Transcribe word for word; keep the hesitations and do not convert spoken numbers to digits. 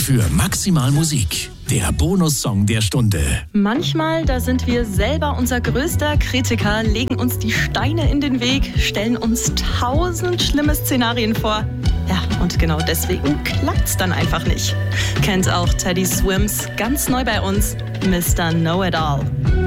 für Maximal Musik. Der Bonussong der Stunde. Manchmal, da sind wir selber unser größter Kritiker, legen uns die Steine in den Weg, stellen uns tausend schlimme Szenarien vor. Ja, und genau deswegen klappt's dann einfach nicht. Kennt auch Teddy Swims, ganz neu bei uns, Mister Know-It-All.